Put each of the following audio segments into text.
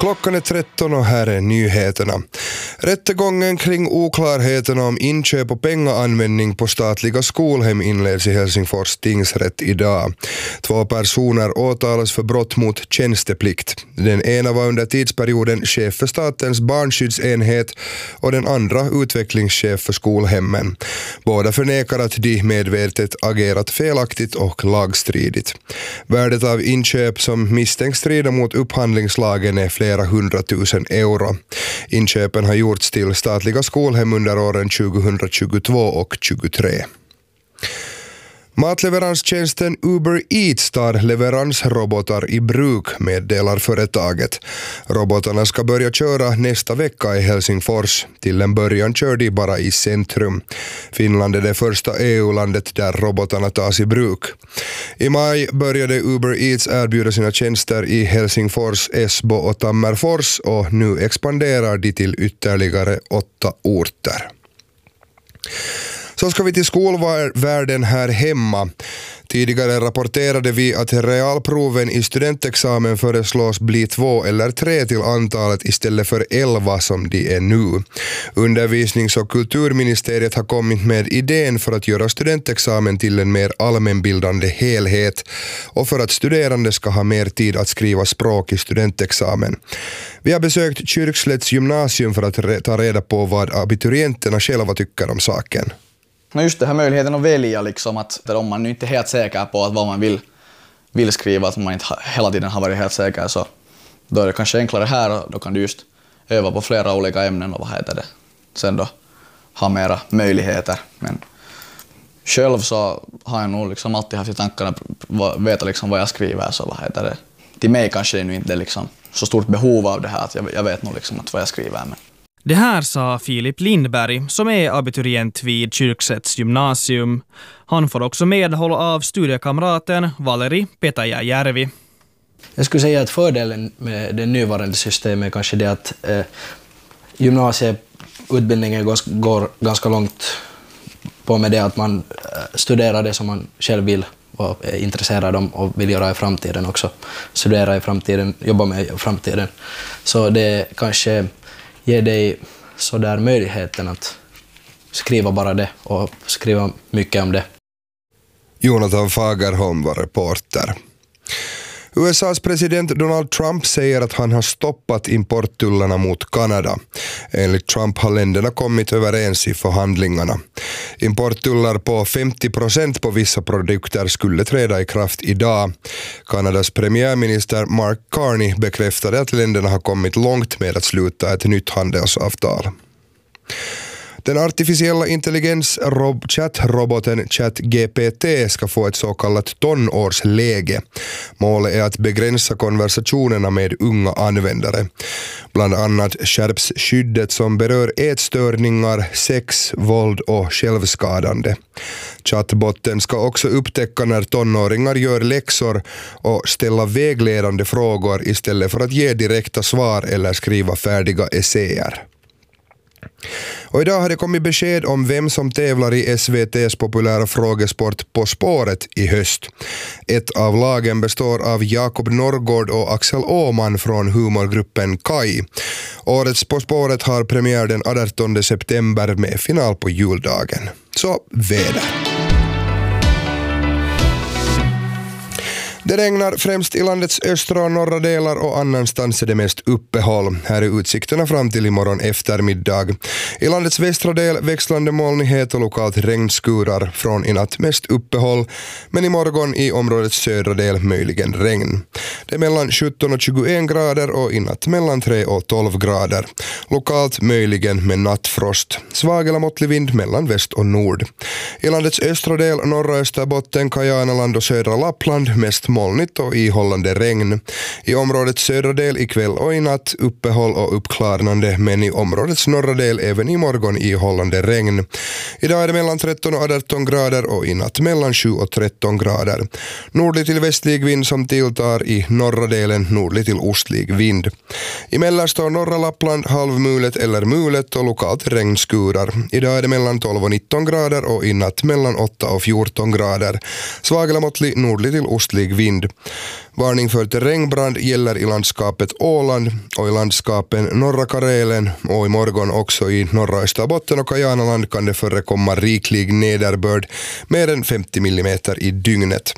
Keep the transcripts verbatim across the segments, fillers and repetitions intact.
Klockan är tretton och här är nyheterna. Rättegången kring oklarheterna om inköp och pengaanvändning på statliga skolhem inleds i Helsingfors tingsrätt idag. Två personer åtalas för brott mot tjänsteplikt. Den ena var under tidsperioden chef för statens barnskyddsenhet och den andra utvecklingschef för skolhemmen. Båda förnekar att de medvetet agerat felaktigt och lagstridigt. Värdet av inköp som misstänks strida mot upphandlingslagen är flera hundratusen euro. Inköpen har gjorts till statliga skolhem under åren tjugohundratjugotvå och tjugotre. Matleveranstjänsten Uber Eats tar leveransrobotar i bruk, meddelar företaget. Robotarna ska börja köra nästa vecka i Helsingfors. Till en början kör de bara i centrum. Finland är det första E U-landet där robotarna tas i bruk. I maj började Uber Eats erbjuda sina tjänster i Helsingfors, Esbo och Tammerfors och nu expanderar de till ytterligare åtta orter. Så ska vi till skolvärlden här hemma. Tidigare rapporterade vi att realproven i studentexamen föreslås bli två eller tre till antalet istället för elva som de är nu. Undervisnings- och kulturministeriet har kommit med idén för att göra studentexamen till en mer allmänbildande helhet och för att studerande ska ha mer tid att skriva språk i studentexamen. Vi har besökt Kyrkslätts gymnasium för att re- ta reda på vad abiturienterna själva tycker om saken. No just det här möjligheten att välja, liksom, att om man nu inte är helt säker på att vad man vill, vill skriva, att man inte hela tiden har varit helt säker, så då är det kanske enklare här och då kan du just öva på flera olika ämnen och vad heter det. Sen då ha mera möjligheter. Men själv så har jag nog liksom alltid haft i tankarna att veta liksom vad jag skriver, så vad heter det. Till mig kanske det nu inte är liksom så stort behov av det här, att jag, jag vet nog liksom att vad jag skriver. Men det här sa Filip Lindberg som är abiturient vid Kyrkslätts gymnasium. Han får också medhåll av studiekamraten Valeri Petäjäjärvi. Jag skulle säga att fördelen med det nuvarande systemet är kanske det att eh, gymnasieutbildningen går, går ganska långt på med det att man eh, studerar det som man själv vill och är intresserad om och vill göra i framtiden också. Studera i framtiden, jobba med i framtiden. Så det kanske ger dig så där möjligheten att skriva bara det och skriva mycket om det. Jonathan Fagerholm var reporter. U S A:s president Donald Trump säger att han har stoppat importtullarna mot Kanada. Enligt Trump har länderna kommit överens i förhandlingarna. Importtullar på femtio procent på vissa produkter skulle träda i kraft idag. Kanadas premiärminister Mark Carney bekräftade att länderna har kommit långt med att sluta ett nytt handelsavtal. Den artificiella intelligens-chattroboten ChatGPT ska få ett så kallat tonårsläge. Målet är att begränsa konversationerna med unga användare. Bland annat skärps skyddet som berör ätstörningar, sex, våld och självskadande. Chatbotten ska också upptäcka när tonåringar gör läxor och ställa vägledande frågor istället för att ge direkta svar eller skriva färdiga essäer. Och idag har det kommit besked om vem som tävlar i S V T:s populära frågesport På spåret i höst. Ett av lagen består av Jakob Norrgård och Axel Åman från humorgruppen Kai. Årets På spåret har premiär den artonde september med final på juldagen. Så väder. Det regnar främst i landets östra och norra delar och annanstans är det mest uppehåll. Här är utsikterna fram till imorgon eftermiddag. I landets västra del växlande molnighet och lokalt regnskurar, från i natt mest uppehåll, men imorgon i områdets södra del möjligen regn. Det är mellan sjutton och tjugoen grader och i natt mellan tre och tolv grader. Lokalt möjligen med nattfrost. Svag eller måttlig vind mellan väst och nord. I landets östra del, norra Österbotten, Kajanaland och södra Lappland mest molnigt och ihållande regn. I områdets södra del ikväll och i natt uppehåll och uppklarnande, men i områdets norra del även i morgon ihållande regn. Idag är det mellan tretton och arton grader och i natt mellan sju och tretton grader. Nordlig till västlig vind som tilltar, i norra delen nordlig till ostlig vind. I mellersta och norra Lappland halvmulet eller mulet och lokalt regnskurar. Idag är det mellan tolv och nitton grader och i natt mellan åtta och fjorton grader. Svag eller måttlig nordlig till ostlig vind vind. Varning för terrängbrand gäller i landskapet Åland och i landskapen norra Karelen och i morgon också i norra Österbotten och Kajanaland kan det förekomma riklig nederbörd mer än femtio millimeter i dygnet.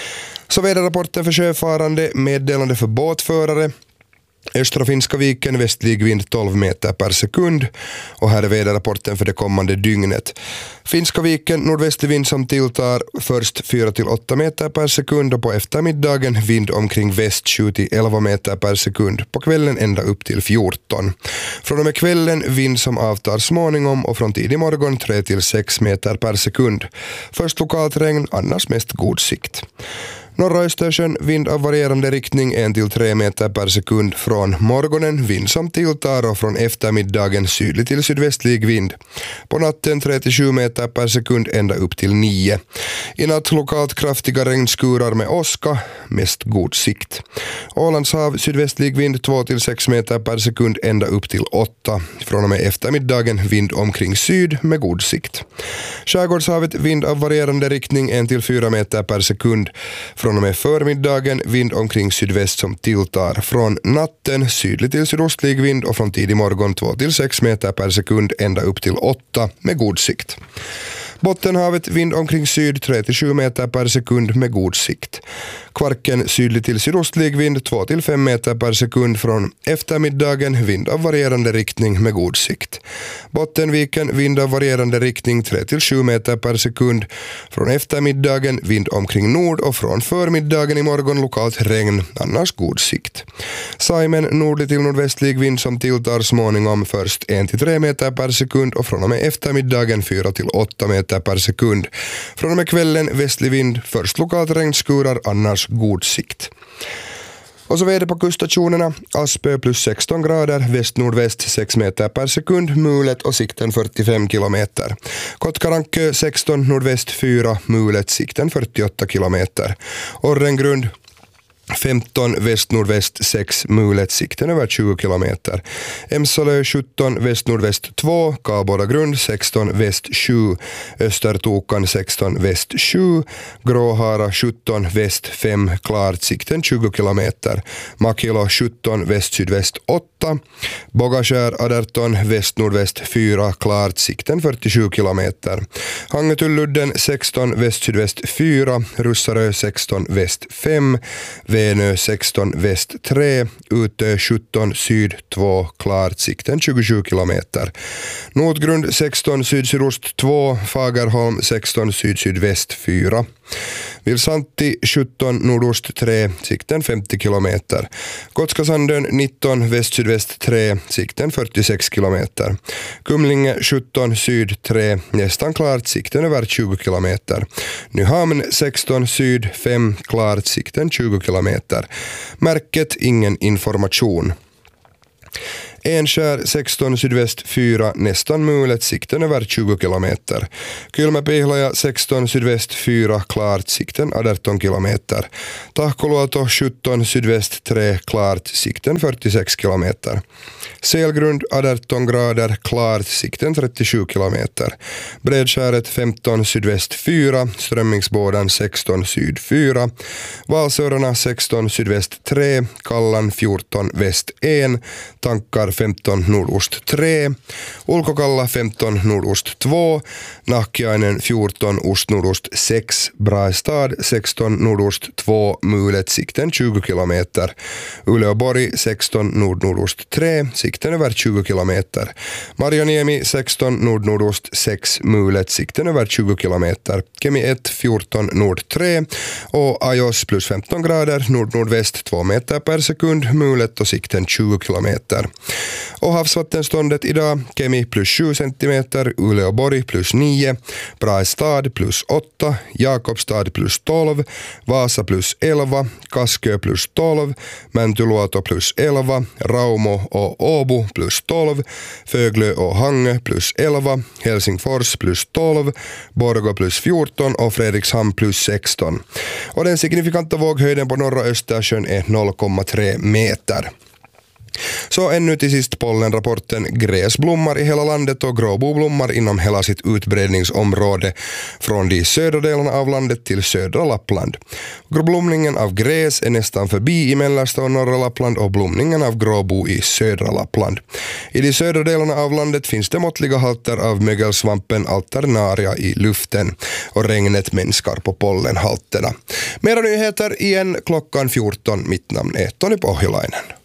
Så väderrapporten för sjöfarande, meddelande för båtförare. Östra Finska viken, västlig vind tolv meter per sekund och här är väderrapporten för det kommande dygnet. Finska viken, nordvästlig vind som tilltar först fyra till åtta meter per sekund och på eftermiddagen vind omkring väst sju till elva meter per sekund, på kvällen ända upp till fjorton. Från och med kvällen vind som avtar småningom och från tidig morgon tre till sex meter per sekund. Först lokalt regn, annars mest god sikt. Norra Östersjön, vind av varierande riktning en till tre meter per sekund från morgonen, vind som tilltar och från eftermiddagen sydlig till sydvästlig vind. På natten tre till sju meter per sekund ända upp till nio. I natt lokalt kraftiga regnskurar med åska, mest god sikt. Ålandshav, sydvästlig vind två till sex meter per sekund ända upp till åtta. Från och med eftermiddagen vind omkring syd med god sikt. Skärgårdshavet, vind av varierande riktning en till fyra meter per sekund. Från och med förmiddagen vind omkring sydväst som tilltar. Från natten sydlig till sydostlig vind och från tidig morgon två till sex meter per sekund ända upp till åtta med god sikt. Bottenhavet, vind omkring syd tre till sju meter per sekund med god sikt. Kvarken, sydlig till sydostlig vind två till fem meter per sekund från eftermiddagen, vind av varierande riktning med god sikt. Bottenviken, vind av varierande riktning tre till sju meter per sekund. Från eftermiddagen, vind omkring nord och från förmiddagen i morgon lokalt regn, annars god sikt. Saimen, nordlig till nordvästlig vind som tilltar småningom först en till tre meter per sekund och från och med eftermiddagen fyra till åtta meter per sekund. Från och med kvällen västlig vind, först lokalt regnskurar, annars god sikt. Och så väder på kuststationerna. Aspö plus sexton grader, väst-nordväst sex meter per sekund, mulet och sikten fyrtiofem kilometer. Kotkarankö sexton, nordväst fyra, mulet, sikten fyrtioåtta kilometer. Orrengrund femton, väst-nordväst sex, mulet, sikten över tjugo kilometer. Emsalö sjutton, väst-nordväst två, Kabora grund sexton, väst sju, Östertokan sexton, väst sju, Gråhara sjutton, väst fem, klart, sikten tjugo kilometer. Makilo sjutton, väst-sydväst åtta, Bogaskär arton, väst-nordväst fyra, klart, sikten fyrtiosju kilometer. Hangetulludden sexton, väst-sydväst fyra, Russarö sexton, väst fem, Venö sexton, väst tre, Utö sjutton, syd två, klart, sikten tjugosju kilometer. Nordgrund sexton, syd-sydost två, Fagerholm sexton, syd-sydväst fyra. Vilsanti sjutton, nordost tre, sikten femtio kilometer. Gotskasandön nitton, väst-sydväst tre, sikten fyrtiosex kilometer. Kumlinge sjutton, syd tre, nästan klart, sikten över tjugo kilometer. Nyhamn sexton, syd fem, klart, sikten tjugo kilometer. Märket ingen information. Enskär sexton, sydväst fyra, nästan mulet, sikten över tjugo kilometer. Kylmäpihlaja sexton, sydväst fyra, klart, sikten arton kilometer. Tahkoluoto sjutton, sydväst tre, klart, sikten fyrtiosex kilometer. Selgrund arton grader, klart, sikten trettiosju kilometer. Bredskäret femton, sydväst fyra, Strömmingsbådan sexton, syd fyra. Valsörarna sexton, sydväst tre, Kallan fjorton, väst ett, Tankar femton, nordost tre, Ulkokalla femton, nordost två, Nahkiainen fjorton, ost-nordost sex, Brastad sexton, nordost två, mulet, sikten tjugo kilometer. Uleåborg sexton, nord-nordost tre, sikten över tjugo kilometer. Marjaniemi sexton, nord-nordost sex, mulet, sikten över tjugo kilometer. Kemi ett, fjorton, nord tre och Ajos plus femton grader, nord-nordväst två meter per sekund, mulet och sikten tjugo kilometer. Och havsvattenståndet idag, Kemi plus sju centimeter, Uleåborg plus nio, Brastad plus åtta, Jakobstad plus tolv, Vasa plus elva, Kaskö plus tolv, Mäntyluoto plus elva, Raumo och Åbo plus tolv, Föglö och Hangö plus elva, Helsingfors plus tolv, Borgå plus fjorton och Fredrikshamn plus sexton. Och den signifikanta våghöjden på norra Östersjön är noll komma tre meter. Så ännu till sist pollenrapporten. Gräs blommar i hela landet och gråbo blommar inom hela sitt utbredningsområde från de södra delarna av landet till södra Lappland. Blomningen av gräs är nästan förbi i mellersta och norra Lappland och blomningen av gråbo i södra Lappland. I de södra delarna av landet finns det måttliga halter av mögelsvampen alternaria i luften och regnet minskar på pollenhalterna. Mera nyheter igen klockan fjorton. Mitt namn är Tony Pohjolainen.